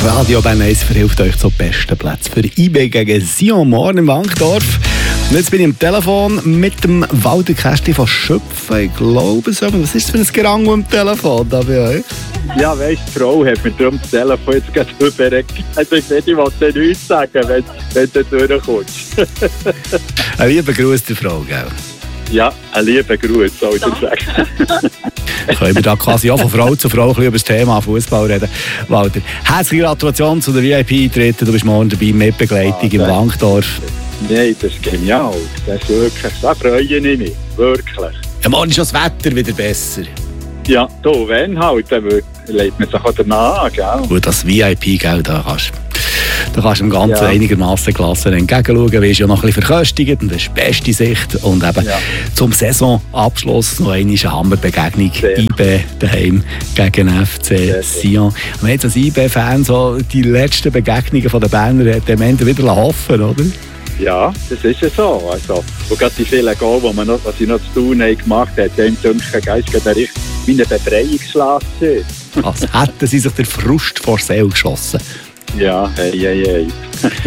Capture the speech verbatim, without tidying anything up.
Radio Bern eins verhilft euch zum besten Platz für I B gegen Sion morgen im Wankdorf. Und jetzt bin ich am Telefon mit dem Walter Kästli von Schöpfen. Ich glaube so. Was ist das für ein Gerangel am Telefon da bei euch? Ja, weißt du, die Frau hat mir darum das Telefon jetzt gerade überregt. Also ich will dir nichts sagen, wenn, wenn du durchkommst. Ein lieber Gruß der Frau, gell? Ja, ein lieber Gruß, soll ich dir sagen. Können wir da quasi auch von Frau zu Frau ein bisschen über das Thema Fußball reden. Walter, herzliche Gratulation zu der V I P-Eintritte. Du bist morgen dabei mit Begleitung ah, im Wankdorf. Nein, das ist genial. Das ist wirklich, da freue ich mich. Wirklich. Ja, morgen ist das Wetter wieder besser. Ja, du, wenn halt, dann legt man sich auch danach an, gell? Gut, das V I P, gell, da kannst Da kannst du dem Ganzen ja. einigermaßen gelassen entgegenschauen. Du bist ja noch ein bisschen verköstigt und hast beste Sicht. Und eben ja. zum Saisonabschluss noch eine Hammerbegegnung. I B daheim gegen F C Sion. Und jetzt als I B-Fan so die letzten Begegnungen der Berner hat am Ende wieder hoffen, oder? Ja, das ist ja so. Also, und gerade die vielen Goals, die man noch, was ich noch zu tun habe, gemacht habe, dem denke ich, Geist geht richtig wie eine Befreiungsschlag. Als hätten sie sich der Frust vor Seele geschossen. Ja, hey, hey, hey.